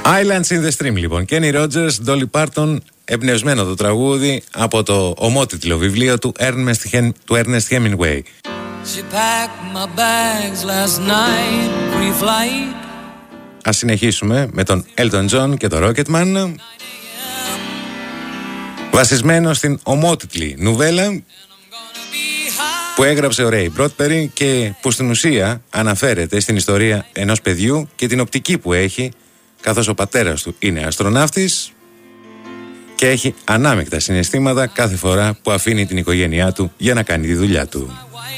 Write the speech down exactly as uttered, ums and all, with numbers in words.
Islands in the Stream λοιπόν. Kenny Rogers, Dolly Parton, εμπνευσμένο το τραγούδι από το ομότιτλο βιβλίο του Ernest, του Ernest Hemingway. Ας συνεχίσουμε με τον Elton John και το Rocketman, βασισμένο στην ομότιτλη νουβέλα που έγραψε ο Ray Bradbury και που στην ουσία αναφέρεται στην ιστορία ενός παιδιού και την οπτική που έχει, καθώς ο πατέρας του είναι αστροναύτης και έχει ανάμεικτα συναισθήματα κάθε φορά που αφήνει την οικογένειά του για να κάνει τη δουλειά του.